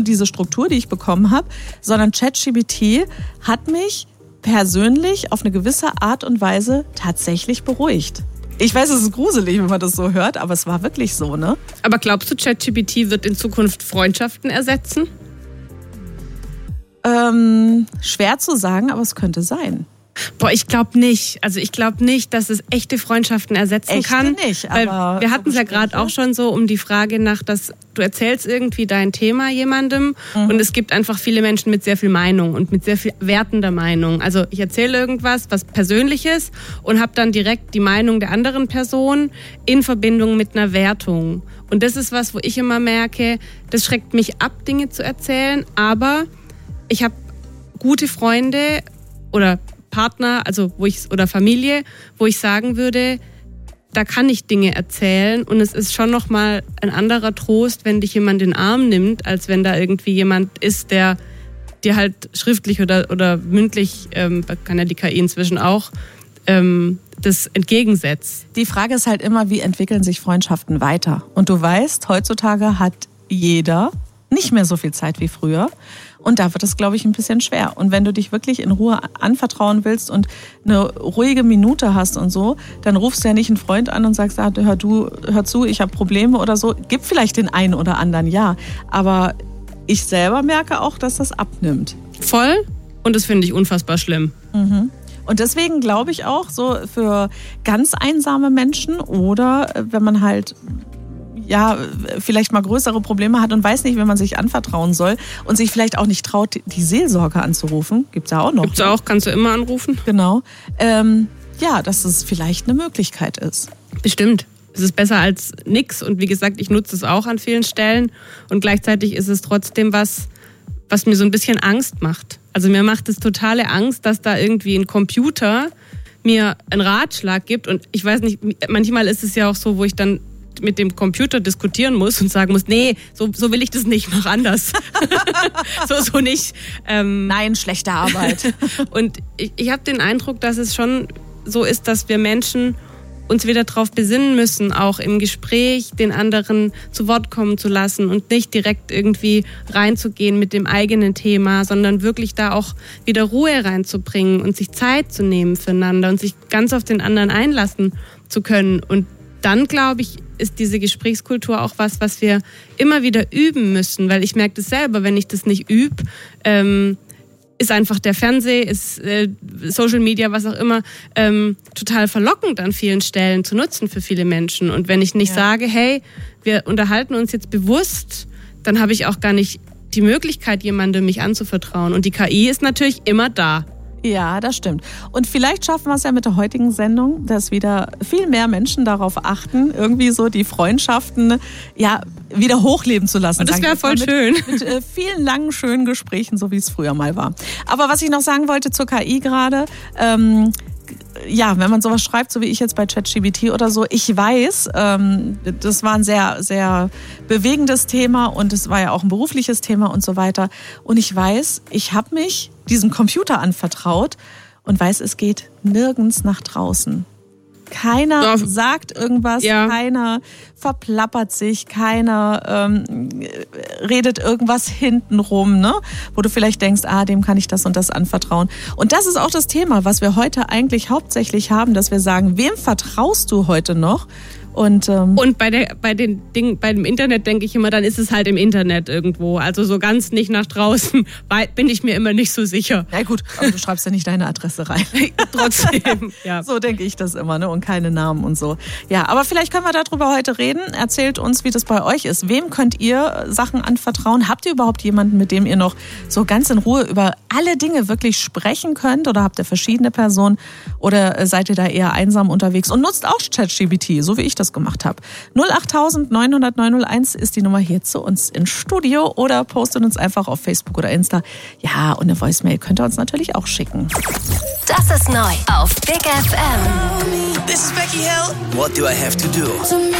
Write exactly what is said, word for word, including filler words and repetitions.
diese Struktur, die ich bekommen habe, sondern ChatGPT hat mich persönlich auf eine gewisse Art und Weise tatsächlich beruhigt. Ich weiß, es ist gruselig, wenn man das so hört, aber es war wirklich so, ne? Aber glaubst du, ChatGPT wird in Zukunft Freundschaften ersetzen? Ähm, schwer zu sagen, aber es könnte sein. Boah, ich glaube nicht. Also ich glaube nicht, dass es echte Freundschaften ersetzen echte kann. nicht, weil aber wir hatten es ja gerade auch schon so um die Frage nach, dass du erzählst irgendwie dein Thema jemandem mhm. und es gibt einfach viele Menschen mit sehr viel Meinung und mit sehr viel wertender Meinung. Also ich erzähle irgendwas, was Persönliches und habe dann direkt die Meinung der anderen Person in Verbindung mit einer Wertung. Und das ist was, wo ich immer merke, das schreckt mich ab, Dinge zu erzählen, aber ich habe gute Freunde oder Partner, also wo ich oder Familie, wo ich sagen würde, da kann ich Dinge erzählen und es ist schon nochmal ein anderer Trost, wenn dich jemand in den Arm nimmt, als wenn da irgendwie jemand ist, der dir halt schriftlich oder, oder mündlich, ähm, kann ja die K I inzwischen auch, ähm, das entgegensetzt. Die Frage ist halt immer, wie entwickeln sich Freundschaften weiter? Und du weißt, heutzutage hat jeder nicht mehr so viel Zeit wie früher. Und da wird es, glaube ich, ein bisschen schwer. Und wenn du dich wirklich in Ruhe anvertrauen willst und eine ruhige Minute hast und so, dann rufst du ja nicht einen Freund an und sagst, ah, hör du, hör zu, ich habe Probleme oder so. Gibt vielleicht den einen oder anderen, ja. Aber ich selber merke auch, dass das abnimmt. Voll. Und das finde ich unfassbar schlimm. Mhm. Und deswegen glaube ich auch, so für ganz einsame Menschen oder wenn man halt ja, vielleicht mal größere Probleme hat und weiß nicht, wenn man sich anvertrauen soll und sich vielleicht auch nicht traut, die Seelsorge anzurufen. Gibt's ja auch noch. Gibt's auch, kannst du immer anrufen. Genau. Ähm, ja, dass es vielleicht eine Möglichkeit ist. Bestimmt. Es ist besser als nix und wie gesagt, ich nutze es auch an vielen Stellen und gleichzeitig ist es trotzdem was, was mir so ein bisschen Angst macht. Also mir macht es totale Angst, dass da irgendwie ein Computer mir einen Ratschlag gibt und ich weiß nicht, manchmal ist es ja auch so, wo ich dann mit dem Computer diskutieren muss und sagen muss, nee, so, so will ich das nicht, mach anders. so, so nicht. Ähm, Nein, schlechte Arbeit. Und ich, ich habe den Eindruck, dass es schon so ist, dass wir Menschen uns wieder darauf besinnen müssen, auch im Gespräch den anderen zu Wort kommen zu lassen und nicht direkt irgendwie reinzugehen mit dem eigenen Thema, sondern wirklich da auch wieder Ruhe reinzubringen und sich Zeit zu nehmen füreinander und sich ganz auf den anderen einlassen zu können. Und dann, glaube ich, ist diese Gesprächskultur auch was, was wir immer wieder üben müssen, weil ich merke das selber, wenn ich das nicht übe, ähm, ist einfach der Fernseh, ist äh, Social Media, was auch immer, ähm, total verlockend an vielen Stellen zu nutzen für viele Menschen. Und wenn ich nicht ja. sage, hey, wir unterhalten uns jetzt bewusst, dann habe ich auch gar nicht die Möglichkeit, jemandem mich anzuvertrauen. Und die K I ist natürlich immer da. Ja, das stimmt. Und vielleicht schaffen wir es ja mit der heutigen Sendung, dass wieder viel mehr Menschen darauf achten, irgendwie so die Freundschaften ja wieder hochleben zu lassen. Und das wäre voll mit, schön. Mit äh, vielen langen, schönen Gesprächen, so wie es früher mal war. Aber was ich noch sagen wollte zur K I gerade, ähm, ja, wenn man sowas schreibt, so wie ich jetzt bei ChatGPT oder so, ich weiß, ähm, das war ein sehr, sehr bewegendes Thema und es war ja auch ein berufliches Thema und so weiter. Und ich weiß, ich habe mich diesem Computer anvertraut und weiß, es geht nirgends nach draußen. Keiner ja. sagt irgendwas, ja. keiner verplappert sich, keiner ähm, redet irgendwas hintenrum, ne? Wo du vielleicht denkst, ah, dem kann ich das und das anvertrauen. Und das ist auch das Thema, was wir heute eigentlich hauptsächlich haben, dass wir sagen, wem vertraust du heute noch? Und, ähm, und bei der bei den Dingen, bei dem Internet denke ich immer, dann ist es halt im Internet irgendwo. Also so ganz nicht nach draußen bin ich mir immer nicht so sicher. Ja gut, aber du schreibst ja nicht deine Adresse rein. Trotzdem, ja. So denke ich das immer, ne? Und keine Namen und so. Ja, aber vielleicht können wir darüber heute reden. Erzählt uns, wie das bei euch ist. Wem könnt ihr Sachen anvertrauen? Habt ihr überhaupt jemanden, mit dem ihr noch so ganz in Ruhe über alle Dinge wirklich sprechen könnt? Oder habt ihr verschiedene Personen? Oder seid ihr da eher einsam unterwegs? Und nutzt auch ChatGPT, so wie ich das das gemacht habe. null acht neun null null neun null eins ist die Nummer hier zu uns ins Studio oder postet uns einfach auf Facebook oder Insta. Ja, und eine Voicemail könnt ihr uns natürlich auch schicken. Das ist neu auf Big F M. This is Becky Hill. What do I have to do?